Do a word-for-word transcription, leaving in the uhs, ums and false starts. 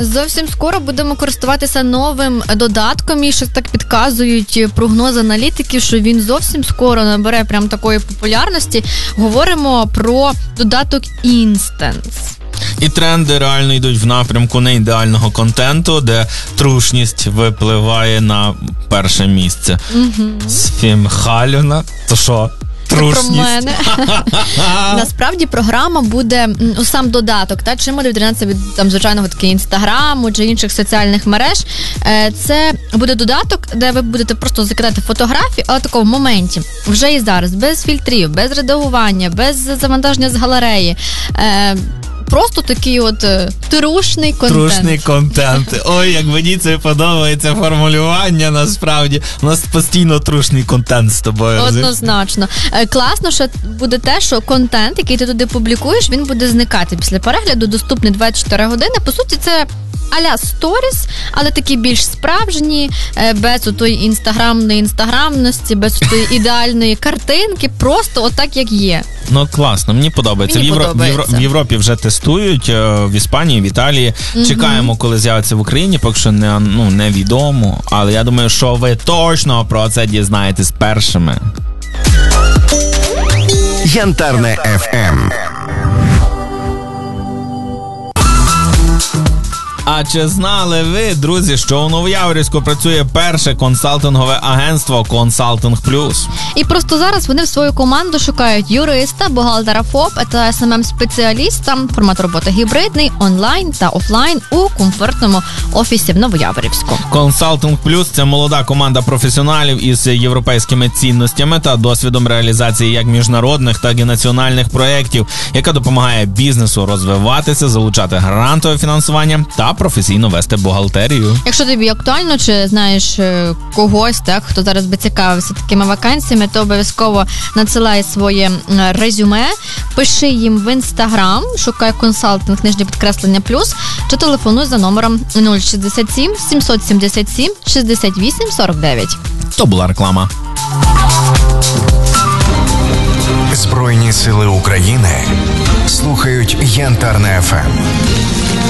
Зовсім скоро будемо користуватися новим додатком, і щось так підказують прогнози аналітиків, що він зовсім скоро набере прям такої популярності. Говоримо про додаток Instance. І тренди реально йдуть в напрямку неідеального контенту, де трушність випливає на перше місце. Угу. Сфімхалюна, то що? Трушність. Про мене. Насправді програма буде, у сам додаток, та, чим буде відрізнятися від там, звичайного таки інстаграму чи інших соціальних мереж. Це буде додаток, де ви будете просто закидати фотографії, але такого в моменті, вже і зараз, без фільтрів, без редагування, без завантаження з галереї. Просто такий от трушний контент. Трушний контент. Ой, як мені це подобається формулювання, насправді. У нас постійно трушний контент з тобою. Однозначно. Класно, що буде те, що контент, який ти туди публікуєш, він буде зникати після перегляду, доступний двадцять чотири години. По суті, це а-ля сторіс, але такі більш справжні, без отої інстаграмної інстаграмності, без отої ідеальної картинки, просто отак, як є. Ну, класно, мені подобається. Мені в, Євро... подобається. В, Євро... в Європі вже тестують, в Іспанії, в Італії. Угу. Чекаємо, коли з'явиться в Україні, поки що не, ну, невідомо. Але я думаю, що ви точно про це дізнаєтесь першими. Янтарне еф ем. А чи знали ви, друзі, що у Новояворівську працює перше консалтингове агентство «Консалтинг Плюс»? І просто зараз вони в свою команду шукають юриста, бухгалтера ФОП та ес ем ем-спеціаліста. Формат роботи гібридний, онлайн та офлайн у комфортному офісі в Новояворівську. «Консалтинг Плюс» – це молода команда професіоналів із європейськими цінностями та досвідом реалізації як міжнародних, так і національних проєктів, яка допомагає бізнесу розвиватися, залучати грантове фінансування та професійно вести бухгалтерію. Якщо тобі актуально, чи знаєш когось, так, хто зараз би цікавився такими вакансіями, то обов'язково надсилай своє резюме, пиши їм в інстаграм, шукай консалтинг, нижнє підкреслення плюс, чи телефонуй за номером нуль шістдесят сім сімсот сімдесят сім шістдесят вісім сорок дев'ять. То була реклама. Збройні сили України слухають Янтарне еф ем.